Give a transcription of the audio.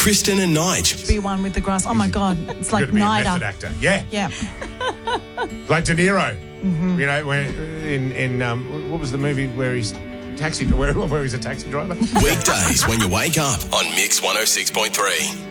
Kristen and Nige. Be one with the grass. Oh, my God. It's like Going to be a NIDA. method actor. Yeah. Yeah. Like De Niro. You know, where in what was the movie where he's where he's a taxi driver? Weekdays when you wake up on Mix 106.3.